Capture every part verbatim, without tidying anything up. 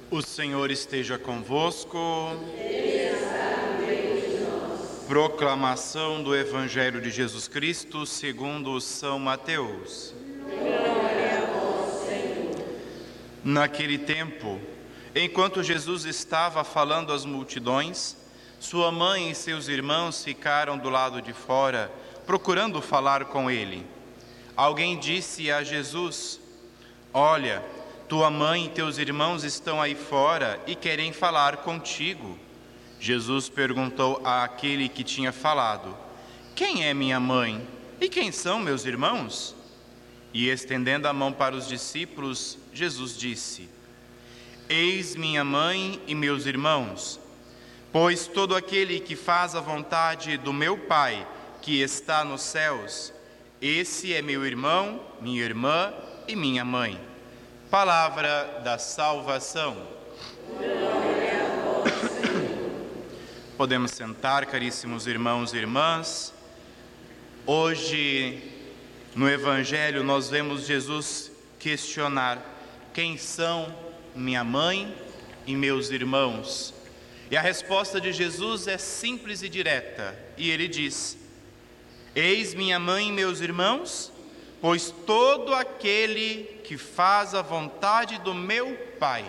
O Senhor esteja convosco. Ele está no meio de nós. Proclamação do Evangelho de Jesus Cristo segundo São Mateus. Glória a vós, Senhor. Naquele tempo, enquanto Jesus estava falando às multidões, sua mãe e seus irmãos ficaram do lado de fora, procurando falar com ele. Alguém disse a Jesus: "Olha, tua mãe e teus irmãos estão aí fora e querem falar contigo." Jesus perguntou àquele que tinha falado: "Quem é minha mãe? E quem são meus irmãos?" E estendendo a mão para os discípulos, Jesus disse: "Eis minha mãe e meus irmãos, pois todo aquele que faz a vontade do meu Pai, que está nos céus, esse é meu irmão, minha irmã e minha mãe." Palavra da salvação. Glória a vós, Senhor. Podemos sentar, caríssimos irmãos e irmãs. Hoje, no Evangelho, nós vemos Jesus questionar: quem são minha mãe e meus irmãos? E a resposta de Jesus é simples e direta. E ele diz: "Eis minha mãe e meus irmãos, pois todo aquele que faz a vontade do meu Pai."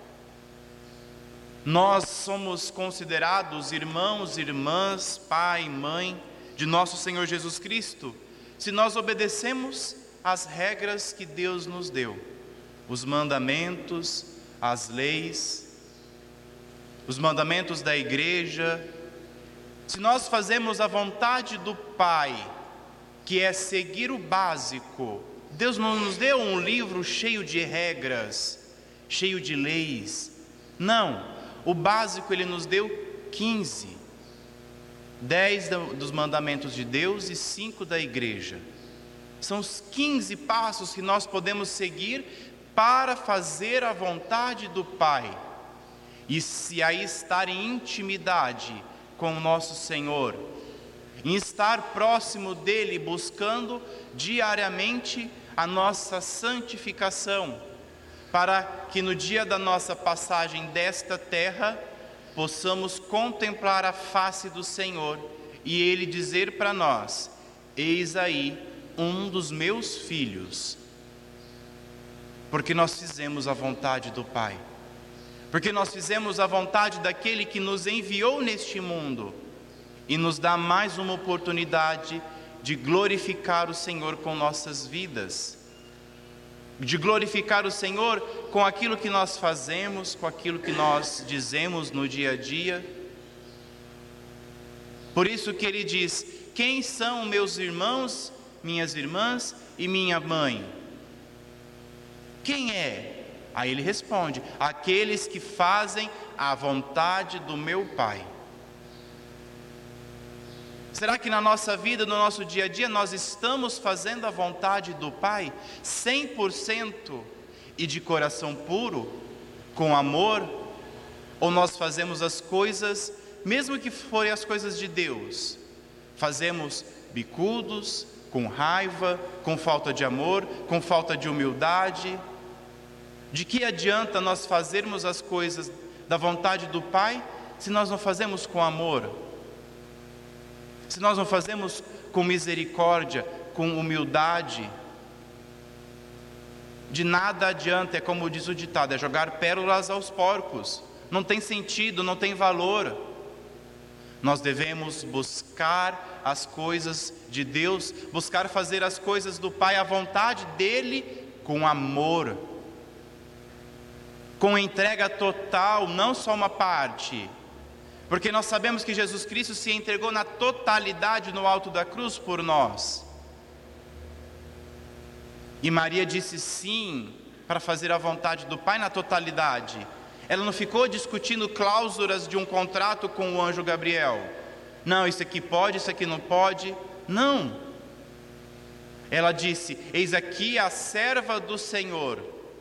Nós somos considerados irmãos e irmãs, pai e mãe de nosso Senhor Jesus Cristo, se nós obedecemos às regras que Deus nos deu, os mandamentos, as leis, os mandamentos da igreja. Se nós fazemos a vontade do Pai, que é seguir o básico. Deus não nos deu um livro cheio de regras, cheio de leis. Não, o básico Ele nos deu quinze. dez dos mandamentos de Deus e cinco da igreja. São os quinze passos que nós podemos seguir para fazer a vontade do Pai. E se aí estar em intimidade com o nosso Senhor, em estar próximo dele, buscando diariamente a nossa santificação, para que no dia da nossa passagem desta terra, possamos contemplar a face do Senhor e Ele dizer para nós: "Eis aí um dos meus filhos." Porque nós fizemos a vontade do Pai, porque nós fizemos a vontade daquele que nos enviou neste mundo e nos dá mais uma oportunidade de glorificar o Senhor com nossas vidas, de glorificar o Senhor com aquilo que nós fazemos, com aquilo que nós dizemos no dia a dia. Por isso que ele diz: "Quem são meus irmãos, minhas irmãs e minha mãe?" Quem é? Aí ele responde: "Aqueles que fazem a vontade do meu Pai." Será que na nossa vida, no nosso dia a dia, nós estamos fazendo a vontade do Pai cem por cento e de coração puro, com amor? Ou nós fazemos as coisas, mesmo que forem as coisas de Deus, fazemos bicudos, com raiva, com falta de amor, com falta de humildade? De que adianta nós fazermos as coisas da vontade do Pai se nós não fazemos com amor? Se nós não fazemos com misericórdia, com humildade? De nada adianta, é como diz o ditado, é jogar pérolas aos porcos. Não tem sentido, não tem valor. Nós devemos buscar as coisas de Deus, buscar fazer as coisas do Pai, a vontade dEle, com amor, com entrega total, não só uma parte. Porque nós sabemos que Jesus Cristo se entregou na totalidade no alto da cruz por nós. E Maria disse sim para fazer a vontade do Pai na totalidade. Ela não ficou discutindo cláusulas de um contrato com o anjo Gabriel. Não, isso aqui pode, isso aqui não pode. Não. Ela disse: "Eis aqui a serva do Senhor.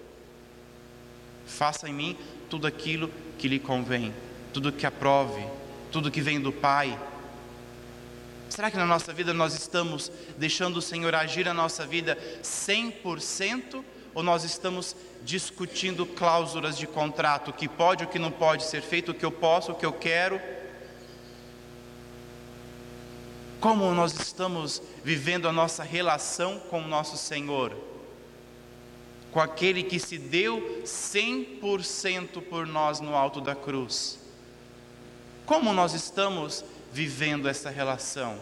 Faça em mim tudo aquilo que lhe convém, tudo que aprove, tudo que vem do Pai." Será que na nossa vida nós estamos deixando o Senhor agir na nossa vida cem por cento? Ou nós estamos discutindo cláusulas de contrato, o que pode, o que não pode ser feito, o que eu posso, o que eu quero. Como nós estamos vivendo a nossa relação com o nosso Senhor? Com aquele que se deu cem por cento por nós no alto da cruz. Como nós estamos vivendo essa relação?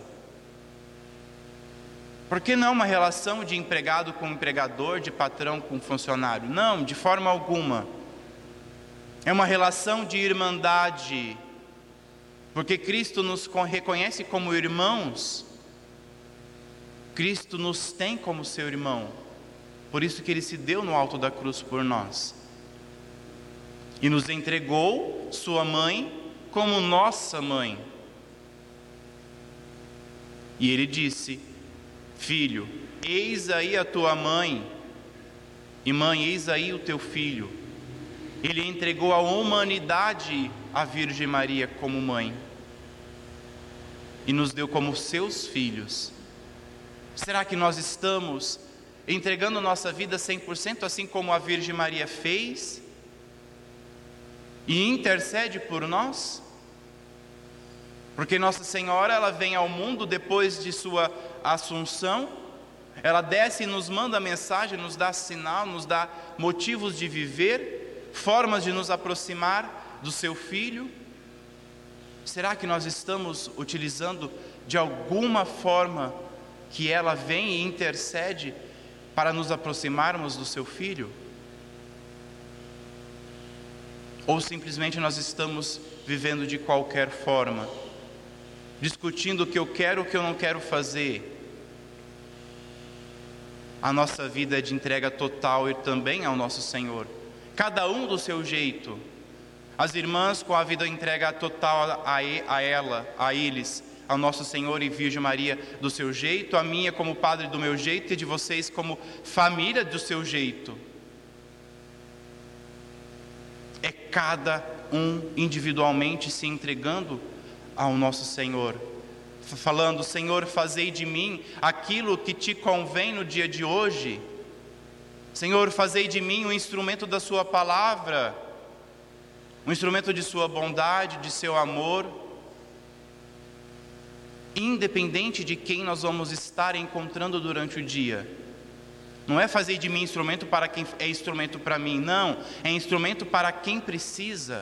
Porque não é uma relação de empregado com empregador, de patrão com funcionário. Não, de forma alguma. É uma relação de irmandade. Porque Cristo nos reconhece como irmãos. Cristo nos tem como seu irmão. Por isso que Ele se deu no alto da cruz por nós. E nos entregou sua mãe como nossa mãe. E Ele disse: filho, eis aí a tua mãe. E mãe, eis aí o teu filho. Ele entregou a humanidade à Virgem Maria como mãe. E nos deu como seus filhos. Será que nós estamos entregando nossa vida cem por cento, assim como a Virgem Maria fez? E intercede por nós? Porque Nossa Senhora, ela vem ao mundo depois de sua assunção. Ela desce e nos manda mensagem, nos dá sinal, nos dá motivos de viver, formas de nos aproximar do seu Filho. Será que nós estamos utilizando de alguma forma que ela vem e intercede para nos aproximarmos do seu Filho? Ou simplesmente nós estamos vivendo de qualquer forma, discutindo o que eu quero, o que eu não quero fazer? A nossa vida é de entrega total e também ao nosso Senhor, cada um do seu jeito. As irmãs com a vida entrega total a, a ela, a eles, ao nosso Senhor e Virgem Maria do seu jeito, a minha como padre do meu jeito e de vocês como família do seu jeito. É cada um individualmente se entregando ao nosso Senhor, falando: Senhor, fazei de mim aquilo que te convém no dia de hoje. Senhor, fazei de mim um instrumento da sua palavra, um instrumento de sua bondade, de seu amor, independente de quem nós vamos estar encontrando durante o dia. Não é fazer de mim instrumento para quem é instrumento para mim, não, é instrumento para quem precisa,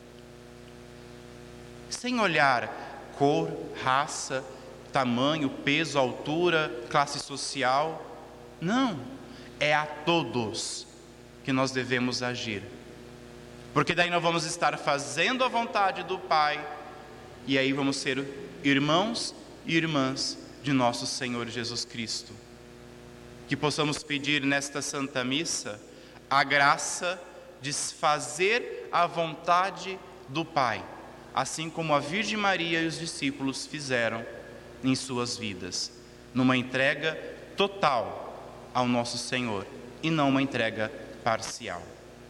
sem olhar cor, raça, tamanho, peso, altura, classe social. Não, é a todos que nós devemos agir, porque daí nós vamos estar fazendo a vontade do Pai, e aí vamos ser irmãos e irmãs de nosso Senhor Jesus Cristo. Que possamos pedir nesta Santa Missa a graça de fazer a vontade do Pai, assim como a Virgem Maria e os discípulos fizeram em suas vidas, numa entrega total ao nosso Senhor e não uma entrega parcial.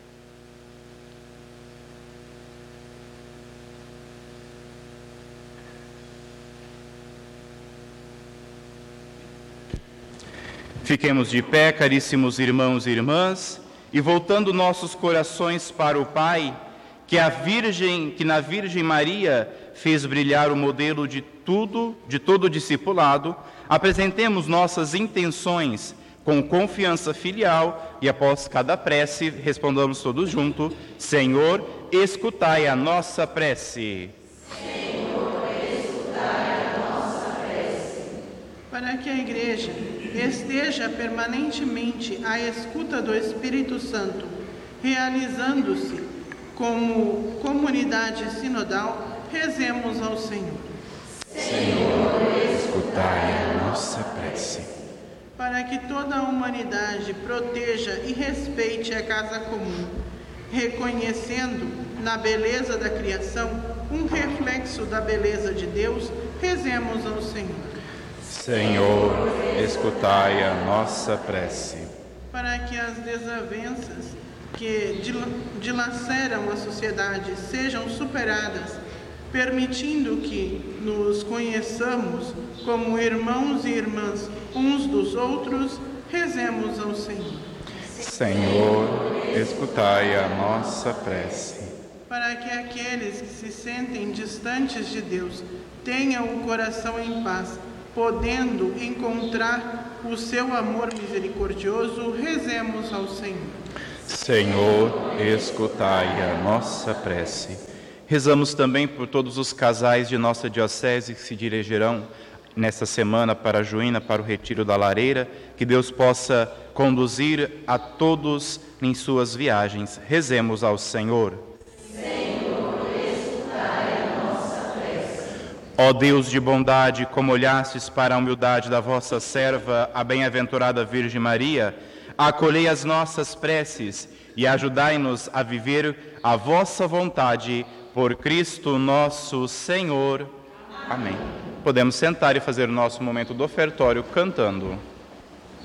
Fiquemos de pé, caríssimos irmãos e irmãs, e voltando nossos corações para o Pai, que a Virgem, que na Virgem Maria fez brilhar o modelo de tudo, de todo discipulado, apresentemos nossas intenções com confiança filial e após cada prece respondamos todos juntos: Senhor, escutai a nossa prece. Senhor, escutai a nossa prece. Para que a Igreja esteja permanentemente à escuta do Espírito Santo, realizando-se como comunidade sinodal, rezemos ao Senhor. Senhor, escutai a nossa prece. Para que toda a humanidade proteja e respeite a casa comum, reconhecendo na beleza da criação um reflexo da beleza de Deus, rezemos ao Senhor. Senhor, escutai a nossa prece. Para que as desavenças que dilaceram a sociedade sejam superadas, permitindo que nos conheçamos como irmãos e irmãs uns dos outros, rezemos ao Senhor. Senhor, escutai a nossa prece. Para que aqueles que se sentem distantes de Deus tenham o coração em paz, podendo encontrar o seu amor misericordioso, rezemos ao Senhor. Senhor, escutai a nossa prece. Rezamos também por todos os casais de nossa diocese que se dirigirão nesta semana para Juína, para o Retiro da Lareira, que Deus possa conduzir a todos em suas viagens. Rezemos ao Senhor. Senhor, escutai a nossa prece. Ó Deus de bondade, como olhastes para a humildade da vossa serva, a bem-aventurada Virgem Maria, acolhei as nossas preces e ajudai-nos a viver a vossa vontade, por Cristo nosso Senhor. Amém. Podemos sentar e fazer o nosso momento do ofertório cantando.